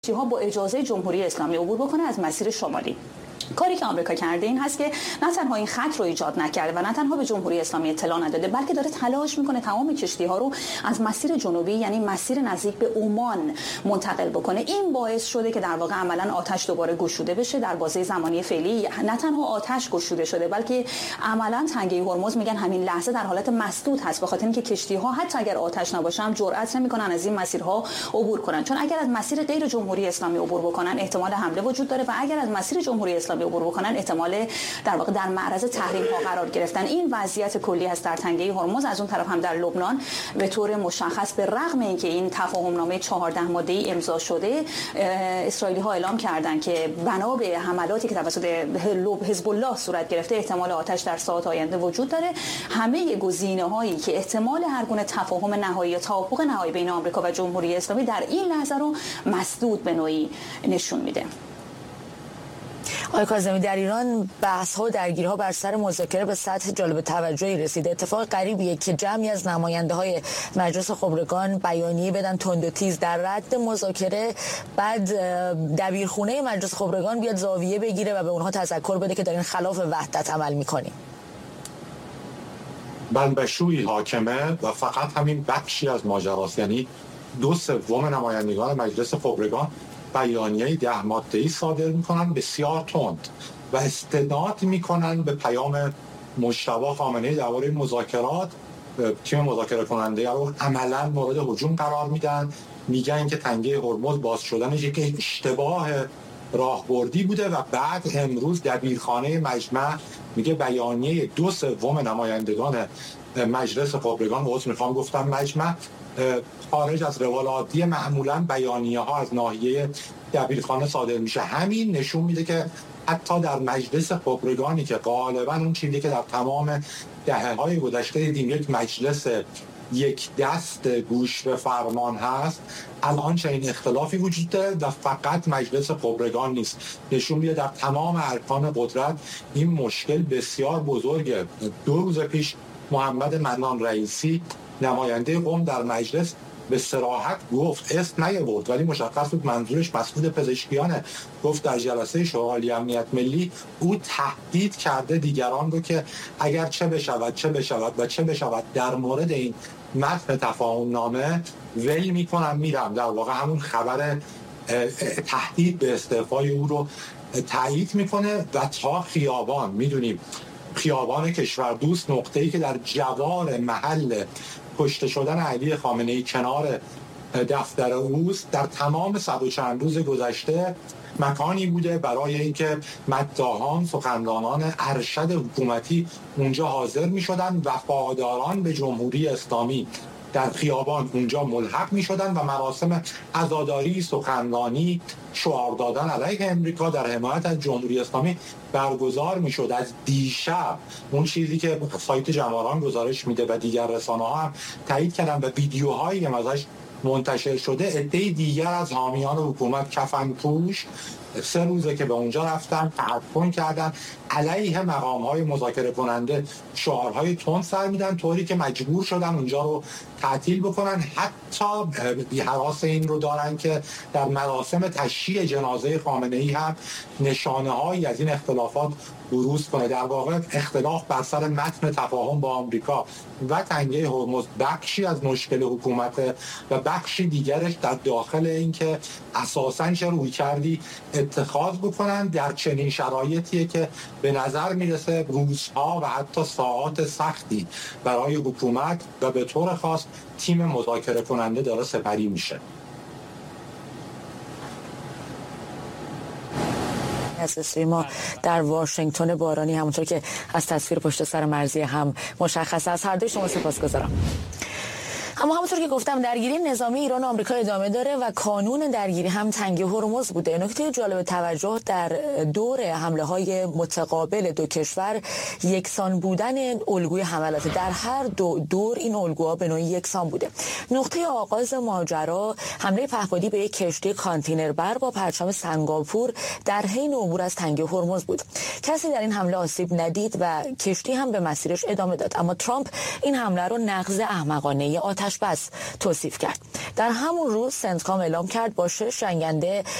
ها با اجازه جمهوری اسلامی عبور بکنه از مسیر شمالی. کاری که آمریکا کرده این هست که نه تنها این خط رو ایجاد نکرده و نه تنها به جمهوری اسلامی اطلاع نداده، بلکه داره تلاش میکنه تمام کشتی‌ها رو از مسیر جنوبی، یعنی مسیر نزدیک به عمان، منتقل بکنه. این باعث شده که در واقع عملاً آتش دوباره گشوده بشه. در بازه زمانی فعلی نه تنها آتش گشوده شده، بلکه عملاً تنگه هرمز میگن همین لحظه در حالت مسدود هست، به خاطر اینکه کشتی‌ها حتی اگر آتش نباشه هم جرئت نمیکنن از این مسیرها عبور کنن، چون اگر از مسیر غیر جمهوری اسلامی عبور بکنن احتمال حمله وجود داره و اگر از مسیر جمهوری اسلامی عبور بکنن احتمال در واقع در معرض تحریم ها قرار گرفتن. این وضعیت کلی هست در تنگه هرمز. از اون طرف هم در لبنان به طور مشخص به رغم اینکه این تفاهم نامه 14 ماده‌ای امضا شده، اسرائیلی ها اعلام کردن که بنا به حملاتی که توسط حزب الله صورت گرفته احتمال آتش در ساعات آینده وجود داره. همه گزینه‌هایی که احتمال هر گونه تفاهم نهایی یا توافق نهایی بین آمریکا و جمهوری اسلامی در این لحظه رو مسدود به نوعی نشون میده. آقای کاظمی، در ایران بحث‌ها و درگیری‌ها بر سر مذاکره به سطح جالب توجهی رسیده. اتفاق غریبیه که جمعی از نماینده‌های مجلس خبرگان بیانیه بدن تند و تیز در رد مذاکره، بعد دبیرخونه مجلس خبرگان بیاد زاویه بگیره و به اونها تذکر بده که دارین خلاف وحدت عمل می‌کنین. بنبشویی حاکمه و فقط همین بخشی از ماجراست، یعنی 2/3 نمایندگان مجلس خبرگان بیانیه 10 ماده‌ای صادر میکنن بسیار تند و استناد میکنن به پیام مجتبی خامنه‌ای درباره مذاکرات. تیم مذاکره کننده رو عملا مورد هجوم قرار میدن، میگن که تنگه هرمز باز شدنش یک اشتباه راهبردی بوده و بعد امروز دبیرخانه مجمع میگه بیانیه 2/3 نمایندگان مجلس خبرگان، گفتم مجمع، خارج از روال عادی معمولا بیانیه ها از ناحیه دبیرخانه صادر میشه. همین نشون میده که حتی در مجلس خبرگانی که غالبا اون چیزی که در تمام دهه‌های گذشته دیدیم یک مجلس یک دست گوش به فرمان هست، الان چنین اختلافی وجود داره و فقط مجلس خبرگان نیست. نشون میده در تمام ارکان قدرت این مشکل بسیار بزرگه. 2 روز پیش محمد منان رئیسی، نماینده قم در مجلس، به صراحت گفت، اسم نیاورد ولی مشخص بود منظورش مسعود پزشکیانه، گفت در جلسه شورای امنیت ملی او تهدید کرده دیگران رو که اگر چه بشود در مورد این متن تفاهم نامه ول میکنم میرم. در واقع همون خبر تهدید به استعفای او رو تایید میکنه و تا خیابان، میدونیم خیابان کشوردوست، نقطه‌ای که در جوار محل کشته شدن علی خامنه‌ای کنار دفتر اوست، در تمام 100 و چند روز گذشته مکانی بوده برای اینکه مداحان، سخنرانان ارشد حکومتی اونجا حاضر می‌شدن، وفاداران به جمهوری اسلامی در خیابان اونجا ملحق می‌شدن و مراسم عزاداری، سخنرانی، شعار دادن علیه امریکا در حمایت از جمهوری اسلامی برگزار میشد. از دیشب اون چیزی که سایت جماران گزارش میده و دیگر رسانه‌ها هم تایید کردن و ویدیوهایی که ازش منتشر شده، عده‌ای دیگر از حامیان حکومت کفن پوش 3 روزه که به اونجا رفتن، تعفن کردن، علیه مقام‌های مذاکره کننده شعارهای تند سر میدن، طوری که مجبور شدن اونجا رو تعطیل بکنن. حتی هراس این رو دارن که در مراسم تشییع جنازه خامنه‌ای هم نشانه‌هایی از این اختلافات بروز کنه. در واقع اختلاف بر سر متن تفاهم با آمریکا و تنگه هرمز بخشی از مشکل حکومت و بخشی دیگرش در داخل این که اساساً چه رویکردی اتخاذ بکنن در چنین شرایطیه که به نظر میرسه روزها و حتی ساعات سختی برای حکومت و به طور خاص تیم مذاکره کننده داره سپری میشه. از ما در واشنگتن بارانی، همونطور که از تصویر پشت سر مرزی هم مشخص است. هر دوی شما سپاسگزارم. اما همونطور که گفتم درگیری نظامی ایران و آمریکا ادامه داره و کانون درگیری هم تنگه هرمز بوده. نکته جالب توجه در دور حمله‌های متقابل دو کشور یکسان بودن الگوی حملات. در هر دور این الگوها به نوعی یکسان بوده. نقطه آغاز ماجرا حمله پهپادی به یک کشتی کانتینربر با پرچم سنگاپور در حین عبور از تنگه هرمز بود. کسی در این حمله آسیب ندید و کشتی هم به مسیرش ادامه داد. اما ترامپ این حمله رو نقض احمقانه آتش آتش‌بس توصیف کرد. در همون روز سنتکام اعلام کرد با 6 جنگنده